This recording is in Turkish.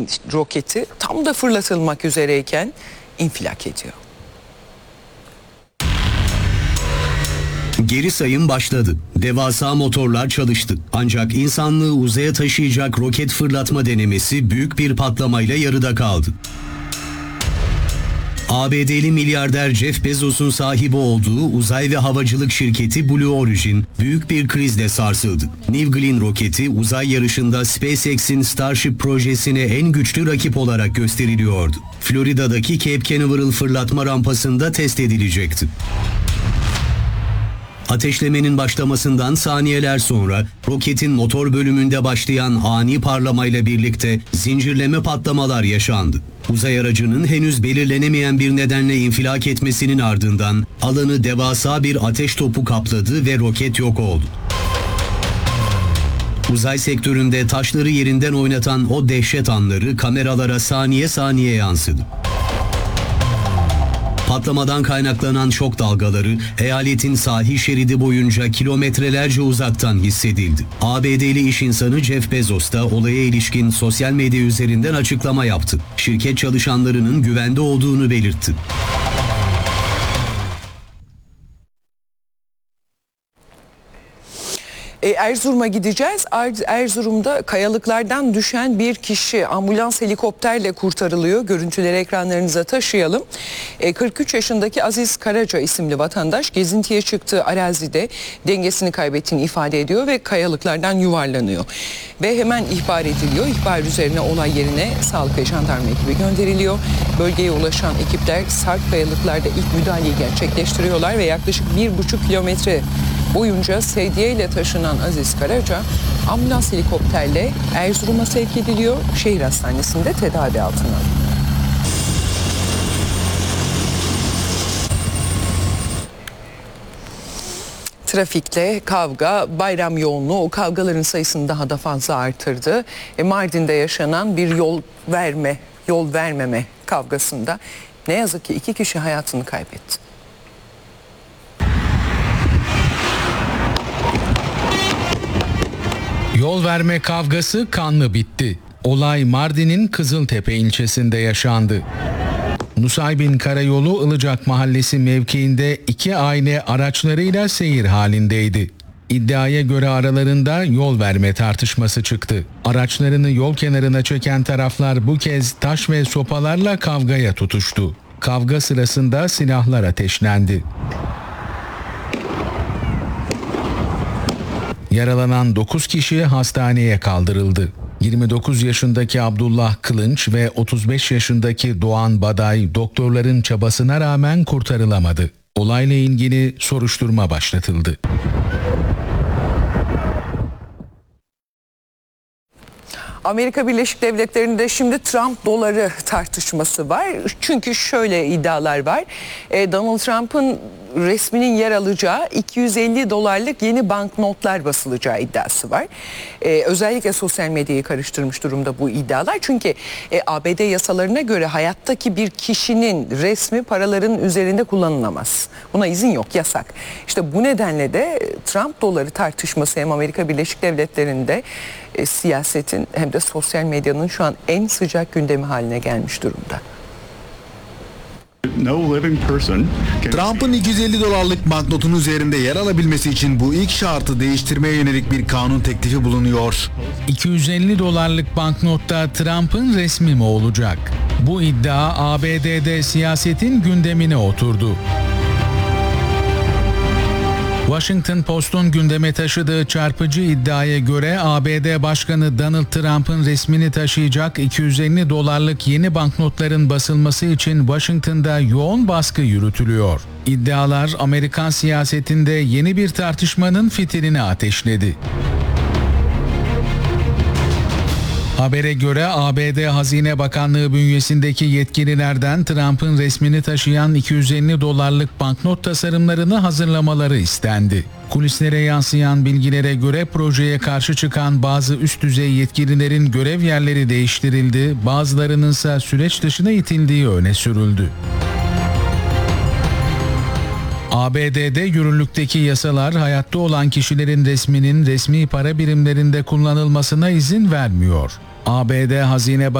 Nevgilin roketi tam da fırlatılmak üzereyken infilak ediyor. Geri sayım başladı. Devasa motorlar çalıştı. Ancak insanlığı uzaya taşıyacak roket fırlatma denemesi büyük bir patlamayla yarıda kaldı. ABD'li milyarder Jeff Bezos'un sahibi olduğu uzay ve havacılık şirketi Blue Origin büyük bir krizle sarsıldı. New Glenn roketi uzay yarışında SpaceX'in Starship projesine en güçlü rakip olarak gösteriliyordu. Florida'daki Cape Canaveral fırlatma rampasında test edilecekti. Ateşlemenin başlamasından saniyeler sonra roketin motor bölümünde başlayan ani parlamayla birlikte zincirleme patlamalar yaşandı. Uzay aracının henüz belirlenemeyen bir nedenle infilak etmesinin ardından alanı devasa bir ateş topu kapladı ve roket yok oldu. Uzay sektöründe taşları yerinden oynatan o dehşet anları kameralara saniye saniye yansıdı. Patlamadan kaynaklanan şok dalgaları eyaletin sahil şeridi boyunca kilometrelerce uzaktan hissedildi. ABD'li iş insanı Jeff Bezos da olaya ilişkin sosyal medya üzerinden açıklama yaptı. Şirket çalışanlarının güvende olduğunu belirtti. Erzurum'a gideceğiz. Erzurum'da kayalıklardan düşen bir kişi ambulans helikopterle kurtarılıyor. Görüntüleri ekranlarınıza taşıyalım. 43 yaşındaki Aziz Karaca isimli vatandaş gezintiye çıktığı arazide dengesini kaybettiğini ifade ediyor ve kayalıklardan yuvarlanıyor. Ve hemen ihbar ediliyor. İhbar üzerine olay yerine sağlık ve jandarma ekibi gönderiliyor. Bölgeye ulaşan ekipler sarp kayalıklarda ilk müdahaleyi gerçekleştiriyorlar ve yaklaşık 1,5 kilometre boyunca sedye ile taşınan Aziz Karaca ambulans helikopterle Erzurum'a sevk ediliyor. Şehir hastanesinde tedavi altına alınıyor. Trafikte kavga, bayram yoğunluğu o kavgaların sayısını daha da fazla artırdı. Mardin'de yaşanan bir yol vermeme kavgasında ne yazık ki 2 kişi hayatını kaybetti. Yol verme kavgası kanlı bitti. Olay Mardin'in Kızıltepe ilçesinde yaşandı. Nusaybin Karayolu Ilıcak Mahallesi mevkiinde 2 aile araçlarıyla seyir halindeydi. İddiaya göre aralarında yol verme tartışması çıktı. Araçlarını yol kenarına çeken taraflar bu kez taş ve sopalarla kavgaya tutuştu. Kavga sırasında silahlar ateşlendi. Yaralanan 9 kişi hastaneye kaldırıldı. 29 yaşındaki Abdullah Kılınç ve 35 yaşındaki Doğan Baday doktorların çabasına rağmen kurtarılamadı. Olayla ilgili soruşturma başlatıldı. Amerika Birleşik Devletleri'nde şimdi Trump doları tartışması var. Çünkü şöyle iddialar var. Donald Trump'ın resminin yer alacağı 250 dolarlık yeni banknotlar basılacağı iddiası var. Özellikle sosyal medyayı karıştırmış durumda bu iddialar. Çünkü ABD yasalarına göre hayattaki bir kişinin resmi paraların üzerinde kullanılamaz. Buna izin yok, yasak. İşte bu nedenle de Trump doları tartışması hem Amerika Birleşik Devletleri'nde siyasetin hem de sosyal medyanın şu an en sıcak gündemi haline gelmiş durumda. Trump'ın 250 dolarlık banknotun üzerinde yer alabilmesi için bu ilk şartı değiştirmeye yönelik bir kanun teklifi bulunuyor. 250 dolarlık banknotta Trump'ın resmi mi olacak? Bu iddia ABD'de siyasetin gündemine oturdu. Washington Post'un gündeme taşıdığı çarpıcı iddiaya göre ABD Başkanı Donald Trump'ın resmini taşıyacak 250 dolarlık yeni banknotların basılması için Washington'da yoğun baskı yürütülüyor. İddialar Amerikan siyasetinde yeni bir tartışmanın fitilini ateşledi. Habere göre ABD Hazine Bakanlığı bünyesindeki yetkililerden Trump'ın resmini taşıyan 250 dolarlık banknot tasarımlarını hazırlamaları istendi. Kulislere yansıyan bilgilere göre projeye karşı çıkan bazı üst düzey yetkililerin görev yerleri değiştirildi, bazılarının ise süreç dışına itildiği öne sürüldü. ABD'de yürürlükteki yasalar hayatta olan kişilerin resminin resmi para birimlerinde kullanılmasına izin vermiyor. ABD Hazine